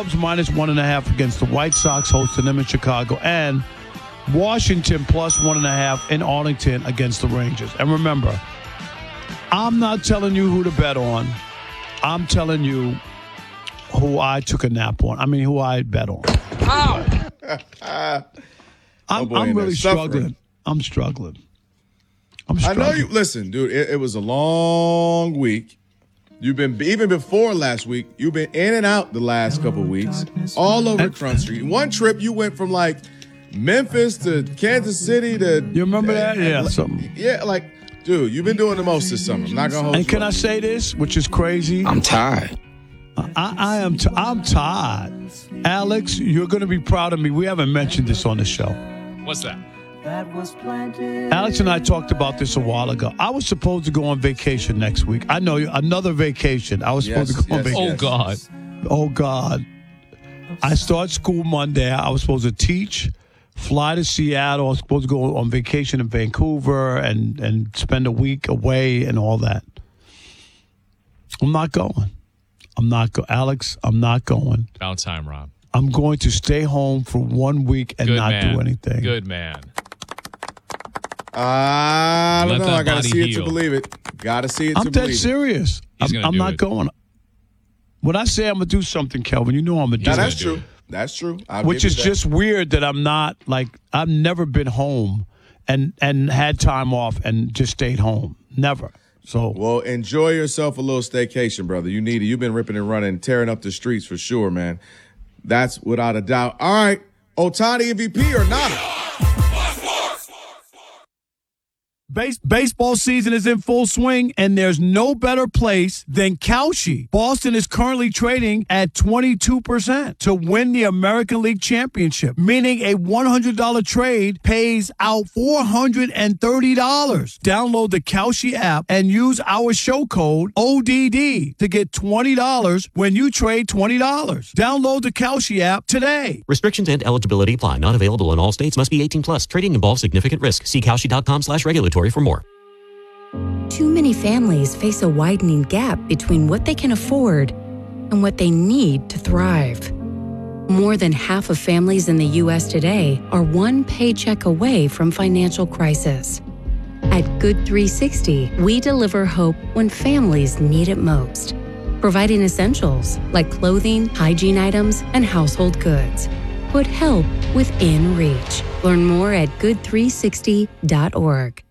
Cubs minus 1.5 against the White Sox, hosting them in Chicago, and Washington plus 1.5 in Arlington against the Rangers. And remember, I'm not telling you who to bet on. I'm telling you who I took a nap on. I mean, who I bet on. I'm really struggling. I'm struggling. I know you. Listen, dude, it was a long week. You've been, even before last week, you've been in and out the last couple of weeks, all over the country. One trip, you went from like Memphis to Kansas City to. You remember that? Yeah. Yeah, like, dude, you've been doing the most this summer. I'm not going to hold you. And can I say this, which is crazy? I'm tired. I'm tired. Alex, you're going to be proud of me. We haven't mentioned this on the show. What's that? Alex and I talked about this a while ago. I was supposed to go on vacation next week. I know, another vacation. I was supposed to go on vacation. Oh, God. Oh, God. I start school Monday. I was supposed to teach, fly to Seattle. I was supposed to go on vacation in Vancouver and spend a week away and all that. I'm not going. Alex, I'm not going. About time, Rob. I'm going to stay home for 1 week and not do anything. Good man. I don't know. I got to see it to believe it. Got to see it to believe it. I'm dead serious. I'm not going. When I say I'm going to do something, Kelvin, you know I'm going to do it. That's true. That's true. Which is just weird that I'm not, like, I've never been home and had time off and just stayed home. Never. So, well, enjoy yourself a little staycation, brother. You need it. You've been ripping and running, tearing up the streets for sure, man. That's without a doubt. All right. Ohtani MVP or not? Baseball season is in full swing, and there's no better place than Kalshi. Boston is currently trading at 22% to win the American League Championship, meaning a $100 trade pays out $430. Download the Kalshi app and use our show code ODD to get $20 when you trade $20. Download the Kalshi app today. Restrictions and eligibility apply. Not available in all states. Must be 18 plus. Trading involves significant risk. See Kalshi.com/regulatory for more. Too many families face a widening gap between what they can afford and what they need to thrive. More than half of families in the U.S. today are one paycheck away from financial crisis. At Good 360, we deliver hope when families need it most, providing essentials like clothing, hygiene items, and household goods. Put help within reach. Learn more at good360.org.